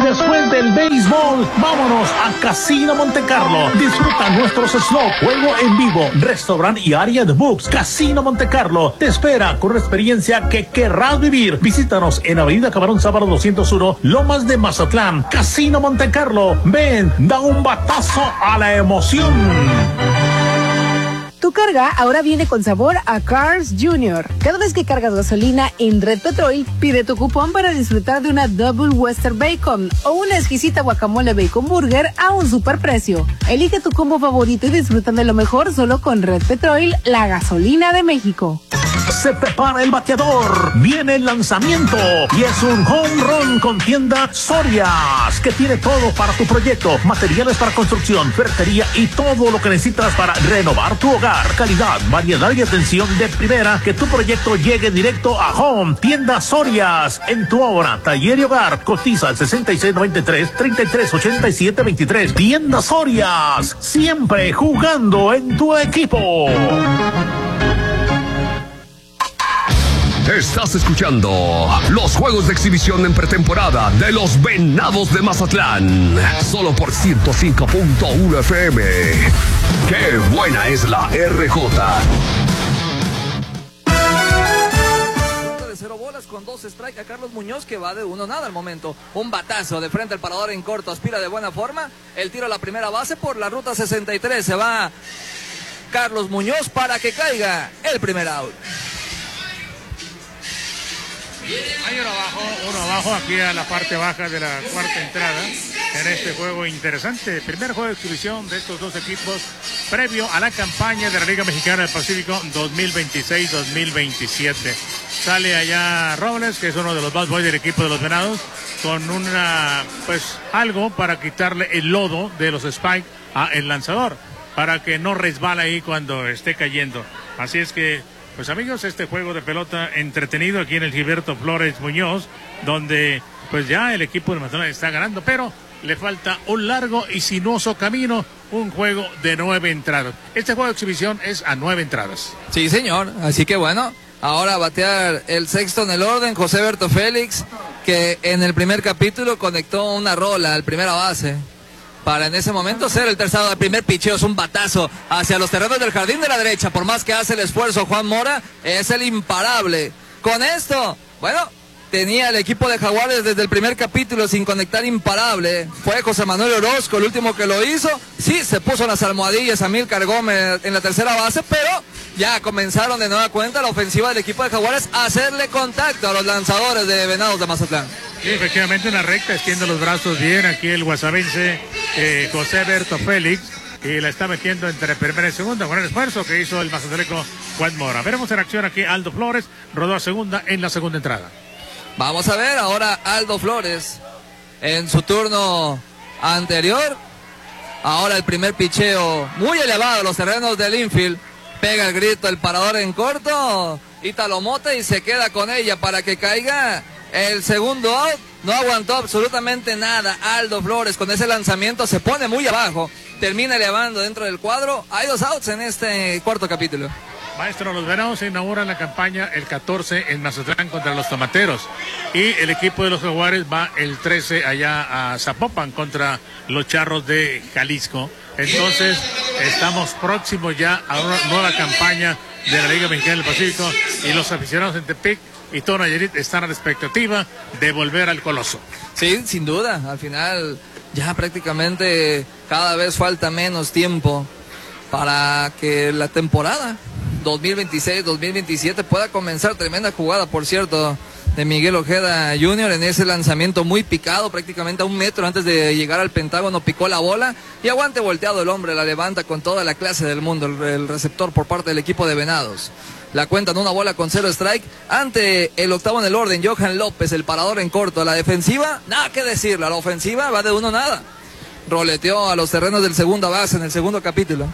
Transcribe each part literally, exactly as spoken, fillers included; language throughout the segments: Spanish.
Después del béisbol, vámonos a Casino Monte Carlo. Disfruta nuestros slots, juego en vivo, restaurante y área de books. Casino Monte Carlo te espera con una experiencia que querrás vivir. Visítanos en Avenida Camarón Sábado doscientos uno, Lomas de Mazatlán. Casino Monte Carlo. Ven, da un batazo a la emoción. Tu carga ahora viene con sabor a Cars Junior. Cada vez que cargas gasolina en Red Petrol, pide tu cupón para disfrutar de una Double Western Bacon o una exquisita guacamole bacon burger a un superprecio. Elige tu combo favorito y disfruta de lo mejor solo con Red Petrol, la gasolina de México. Se prepara el bateador, viene el lanzamiento y es un home run con tienda Sorias, que tiene todo para tu proyecto, materiales para construcción, ferretería y todo lo que necesitas para renovar tu hogar. Calidad, variedad y atención de primera, que tu proyecto llegue directo a home. Tienda Sorias, en tu obra, taller y hogar, cotiza al sesenta y seis noventa y tres, treinta y tres ochenta y siete veintitrés. Tienda Sorias, siempre jugando en tu equipo. Estás escuchando los juegos de exhibición en pretemporada de los Venados de Mazatlán. Solo por ciento cinco punto uno F M. ¡Qué buena es la R J! De cero bolas con dos strike a Carlos Muñoz, que va de uno nada al momento. Un batazo de frente al parador en corto, aspira de buena forma. El tiro a la primera base por la ruta sesenta y tres. Se va Carlos Muñoz para que caiga el primer out. Hay uno abajo, uno abajo aquí a la parte baja de la cuarta entrada en este juego interesante. Primer juego de exhibición de estos dos equipos previo a la campaña de la Liga Mexicana del Pacífico dos mil veintiséis dos mil veintisiete. Sale allá Robles, que es uno de los más boys del equipo de los Venados, con una, pues, algo para quitarle el lodo de los spikes al lanzador, para que no resbala ahí cuando esté cayendo. Así es que, pues amigos, este juego de pelota entretenido aquí en el Gilberto Flores Muñoz, donde pues ya el equipo de Mazatlán está ganando, pero le falta un largo y sinuoso camino, un juego de nueve entradas. Este juego de exhibición es a nueve entradas. Sí, señor, así que bueno, ahora a batear el sexto en el orden, José Berto Félix, que en el primer capítulo conectó una rola al primera base, para en ese momento ser el tercero. El primer picheo es un batazo hacia los terrenos del jardín de la derecha. Por más que hace el esfuerzo Juan Mora, es el imparable. Con esto, bueno, tenía el equipo de Jaguares desde el primer capítulo sin conectar imparable. Fue José Manuel Orozco el último que lo hizo. Sí, se puso las almohadillas a Amílcar Gómez en la tercera base, pero ya comenzaron de nueva cuenta la ofensiva del equipo de Jaguares a hacerle contacto a los lanzadores de Venados de Mazatlán. Sí, efectivamente una recta, extiende los brazos bien aquí el guasavense eh, José Berto Félix, y la está metiendo entre primera y segunda con el esfuerzo que hizo el mazatleco Juan Mora. Veremos en acción aquí Aldo Flores, rodó a segunda en la segunda entrada. Vamos a ver ahora Aldo Flores en su turno anterior. Ahora el primer picheo muy elevado a los terrenos del infield. Pega el grito el parador en corto, Ítalo Mota, y se queda con ella para que caiga el segundo out. No aguantó absolutamente nada Aldo Flores con ese lanzamiento, se pone muy abajo, termina elevando dentro del cuadro. Hay dos outs en este cuarto capítulo. Maestro, los Venados inauguran la campaña el catorce en Mazatlán contra los Tomateros, y el equipo de los Jaguares va el trece allá a Zapopan contra los Charros de Jalisco. Entonces estamos próximos ya a una nueva campaña de la Liga Mexicana del Pacífico, y los aficionados en Tepic y todo Nayarit están a la expectativa de volver al Coloso. Sí, sin duda, al final ya prácticamente cada vez falta menos tiempo para que la temporada dos mil veintiséis dos mil veintisiete pueda comenzar. Tremenda jugada, por cierto, de Miguel Ojeda junior en ese lanzamiento muy picado, prácticamente a un metro antes de llegar al Pentágono picó la bola, y aguante volteado el hombre, la levanta con toda la clase del mundo el, el receptor por parte del equipo de Venados. La cuentan una bola con cero strike ante el octavo en el orden, Johan López, el parador en corto. La defensiva, nada que decirle, la ofensiva va de uno nada. Roleteó a los terrenos del segunda base en el segundo capítulo.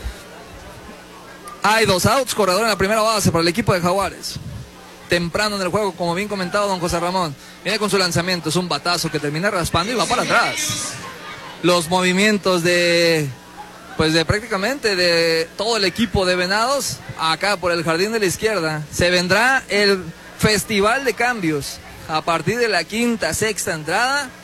Hay dos outs, corredor en la primera base para el equipo de Jaguares. Temprano en el juego, como bien comentado don José Ramón. Viene con su lanzamiento, es un batazo que termina raspando y va para atrás. Los movimientos de, pues de prácticamente de todo el equipo de Venados, acá por el jardín de la izquierda. Se vendrá el festival de cambios a partir de la quinta, sexta entrada.